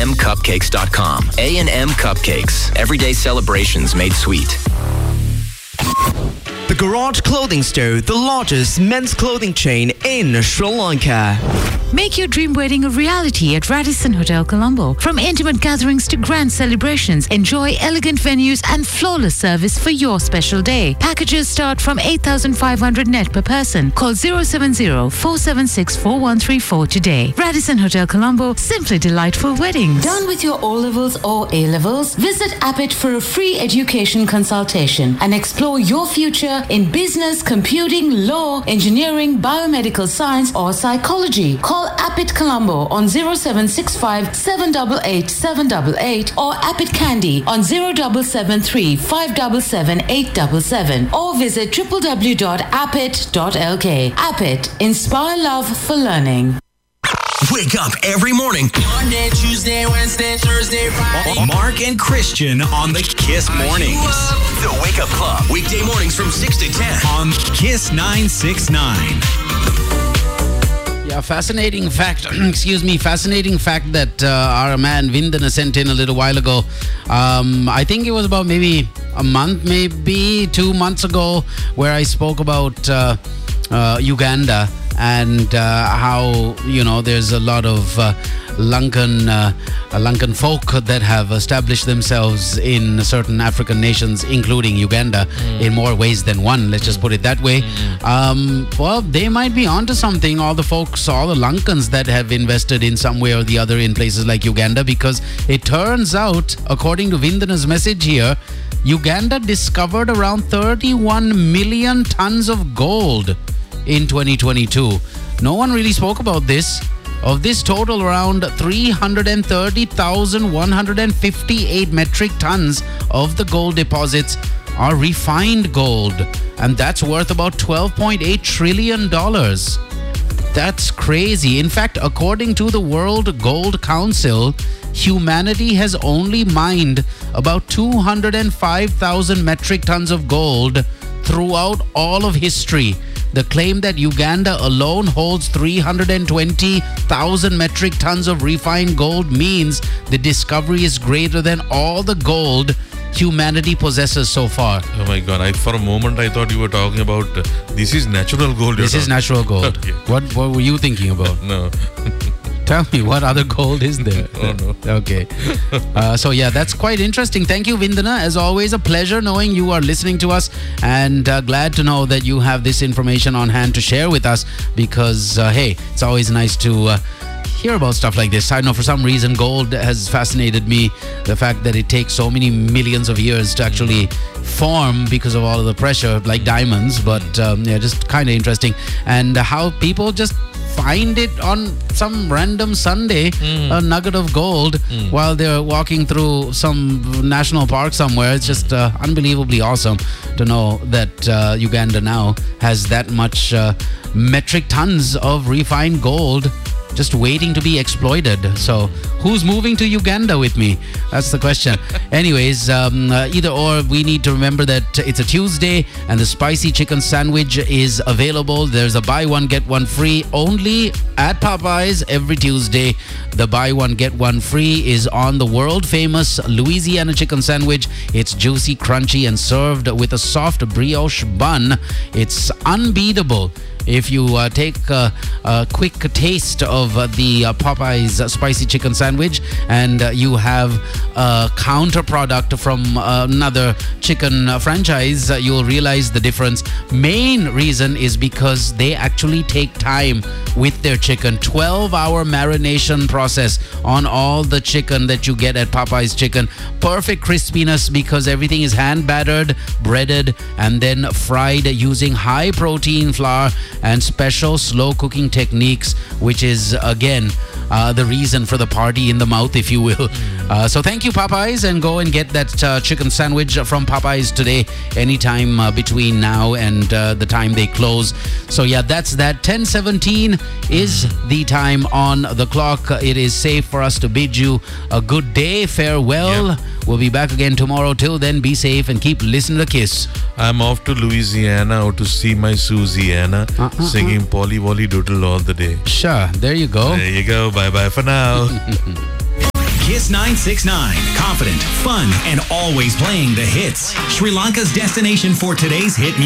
A&MCupcakes.com. A&M Cupcakes. Everyday celebrations made sweet. The Garage Clothing Store, the largest men's clothing chain in Sri Lanka. Make your dream wedding a reality at Radisson Hotel Colombo. From intimate gatherings to grand celebrations, enjoy elegant venues and flawless service for your special day. Packages start from 8,500 net per person. Call 070-476-4134 today. Radisson Hotel Colombo, simply delightful weddings. Done with your O-levels or A-levels? Visit Abbott for a free education consultation and explore your future in business, computing, law, engineering, biomedical science or psychology. Call Abbott Colombo on 0765 788 788 or Abbott Candy on 0773 577 877 or visit www.abbott.lk. Abbott, inspire love for learning. Wake up every morning. Monday, Tuesday, Wednesday, Thursday, Friday. Mark and Christian on the Kiss Mornings. The Wake Up Club. Weekday mornings from 6 to 10 on Kiss 969. Yeah, fascinating fact. Fascinating fact that our man Vindana sent in a little while ago. I think it was about maybe a month, maybe 2 months ago, where I spoke about Uganda and how there's a lot of Lankan folk that have established themselves in certain African nations, including Uganda, in more ways than one. Let's just put it that way. Well, they might be onto something, all the folks, all the Lankans that have invested in some way or the other in places like Uganda, because it turns out, according to Vindana's message here, Uganda discovered around 31 million tons of gold in 2022. No one really spoke about this. Of this total, around 330,158 metric tons of the gold deposits are refined gold, and that's worth about $12.8 trillion. That's crazy. In fact, according to the World Gold Council, humanity has only mined about 205,000 metric tons of gold throughout all of history. The claim that Uganda alone holds 320,000 metric tons of refined gold means the discovery is greater than all the gold humanity possesses so far. Oh my God! For a moment I thought you were talking about this is natural gold. This is natural gold. Okay. What were you thinking about? No. Tell me, what other gold is there? Oh, no. Okay. So, yeah, that's quite interesting. Thank you, Vindana. As always, a pleasure knowing you are listening to us, and glad to know that you have this information on hand to share with us because, hey, it's always nice to hear about stuff like this. I know for some reason gold has fascinated me. The fact that it takes so many millions of years to actually form because of all of the pressure, like diamonds. But, yeah, just kind of interesting. And how people just find it on some random Sunday, a nugget of gold while they're walking through some national park somewhere. It's just unbelievably awesome to know that Uganda now has that much metric tons of refined gold just waiting to be exploited. So who's moving to Uganda with me? That's the question. Anyways, either or, we need to remember that it's a Tuesday and the spicy chicken sandwich is available. There's a buy one get one free only at Popeyes every Tuesday. The buy one get one free is on the world famous Louisiana chicken sandwich. It's juicy, crunchy, and served with a soft brioche bun. It's unbeatable. If you take a quick taste of the Popeyes spicy chicken sandwich and you have a counter product from another chicken franchise, you'll realize the difference. Main reason is because they actually take time with their chicken. 12-hour marination process on all the chicken that you get at Popeyes chicken. Perfect crispiness because everything is hand battered, breaded, and then fried using high protein flour and special slow cooking techniques, which is again the reason for the party in the mouth, if you will. So thank you, Popeyes, and go and get that chicken sandwich from Popeyes today, anytime between now and the time they close. So yeah, that's that. 10:17 is the time on the clock. It is safe for us to bid you a good day. Farewell. Yep. We'll be back again tomorrow. Till then, be safe and keep listening to Kiss. I'm off to Louisiana to see my Susiana singing Polly Wolly Doodle all the day. Sure, there you go. There you go. Bye-bye for now. Kiss 969. Confident, fun, and always playing the hits. Sri Lanka's destination for today's hit music.